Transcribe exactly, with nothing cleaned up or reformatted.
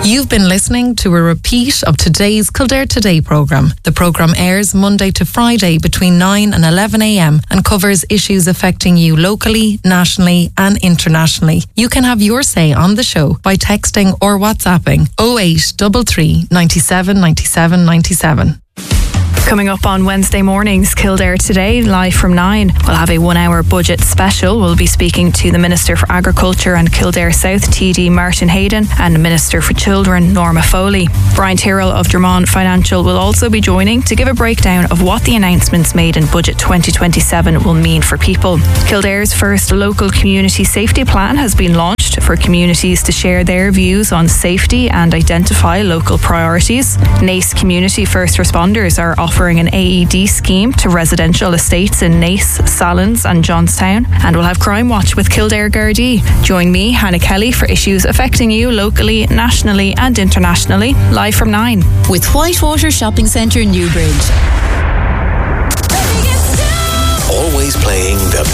You've been listening to a repeat of today's Kildare Today programme. The programme airs Monday to Friday between nine and eleven a m and covers issues affecting you locally, nationally and internationally. You can have your say on the show by texting or WhatsApping oh eight three three, nine seven, nine seven, nine seven. Coming up on Wednesday mornings, Kildare Today, live from nine. We'll have a one-hour budget special. We'll be speaking to the Minister for Agriculture and Kildare South, T D Martin Hayden, and the Minister for Children, Norma Foley. Brian Tyrrell of Drummond Financial will also be joining to give a breakdown of what the announcements made in Budget twenty twenty-seven will mean for people. Kildare's first local community safety plan has been launched for communities to share their views on safety and identify local priorities. Naas Community First Responders are offering an A E D scheme to residential estates in Naas, Sallins and Johnstown. And we'll have Crime Watch with Kildare Gardaí. Join me, Hannah Kelly, for issues affecting you locally, nationally and internationally, live from nine. With Whitewater Shopping Centre, Newbridge. Always playing the